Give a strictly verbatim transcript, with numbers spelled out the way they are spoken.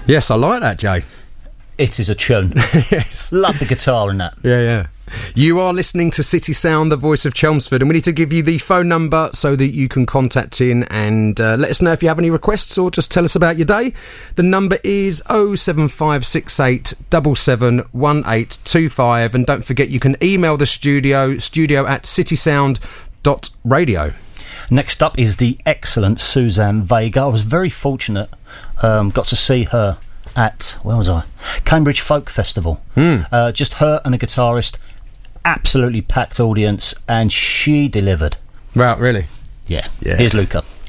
Yes, I like that, Jay. It is a tune. Yes. Love the guitar in that. Yeah, yeah. You are listening to City Sound, the voice of Chelmsford, and we need to give you the phone number so that you can contact in and uh, let us know if you have any requests or just tell us about your day. The number is oh seven five six eight seven seven one eight two five, and don't forget you can email the studio, studio at citysound dot radio. Next up is the excellent Suzanne Vega. I was very fortunate, um, got to see her at, where was I? Cambridge Folk Festival. Mm. Uh, just her and a guitarist, absolutely packed audience, and she delivered. Right, really? Yeah. Yeah. Here's Luca.